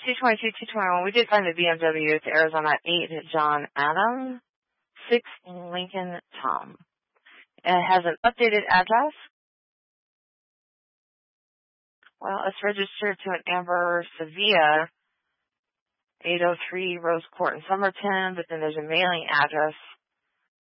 222, 221. We did find the BMW. It's Arizona 8 John Adam, 6 Lincoln Tom. It has an updated address. Well, it's registered to an Amber Sevilla, 803 Rose Court in Somerton, but then there's a mailing address